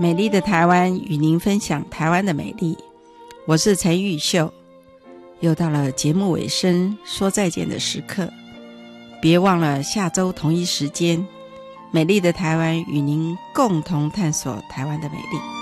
美丽的台湾与您分享台湾的美丽，我是陈玉秀。又到了节目尾声说再见的时刻，别忘了下周同一时间，美丽的台湾与您共同探索台湾的美丽。